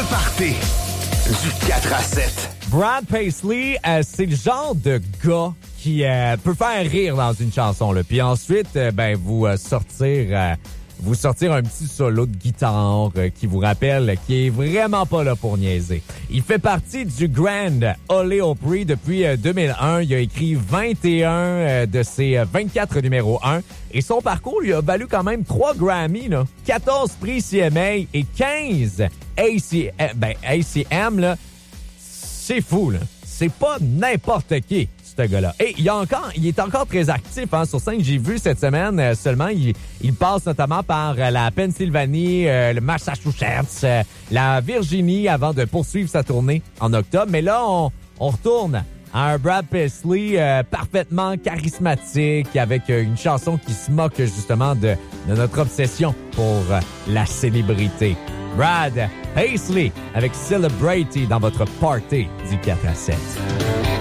party du 4 à 7. Brad Paisley, c'est le genre de gars qui peut faire rire dans une chanson. Là. Puis ensuite, vous sortir un petit solo de guitare qui vous rappelle qu'il est vraiment pas là pour niaiser. Il fait partie du Grand Ole Opry depuis 2001. Il a écrit 21 de ses 24 numéros 1. Et son parcours lui a valu quand même 3 Grammy, là, 14 prix CMA et 15 ACM. Là, c'est fou, là. C'est pas n'importe qui. Ce gars-là. Et il est encore très actif sur scène. J'ai vu cette semaine seulement, il passe notamment par la Pennsylvanie, le Massachusetts, la Virginie avant de poursuivre sa tournée en octobre. Mais là, on retourne à un Brad Paisley parfaitement charismatique avec une chanson qui se moque justement de notre obsession pour la célébrité. Brad Paisley avec Celebrity dans votre party du 4 à 7.